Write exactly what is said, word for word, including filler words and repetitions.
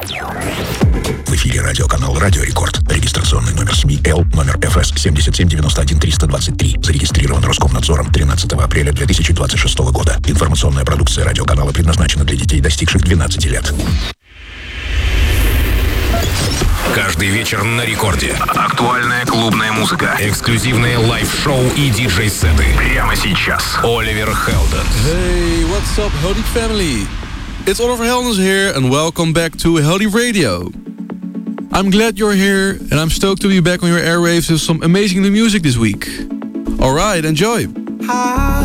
В эфире радиоканал «Радио Рекорд». Регистрационный номер СМИ Л, номер эф эс семь семь девять один три два три. Зарегистрирован Роскомнадзором тринадцатого апреля две тысячи двадцать шестого года. Информационная продукция радиоканала предназначена для детей, достигших двенадцати лет. Каждый вечер на Рекорде. Актуальная клубная музыка, эксклюзивные лайв-шоу и диджей-сеты. Прямо сейчас. Оливер Хелденс. Hey, what's up, Heldeep family? It's Oliver Heldens here, and welcome back to Heldeep Radio. I'm glad you're here, and I'm stoked to be back on your airwaves with some amazing new music this week. Alright, enjoy!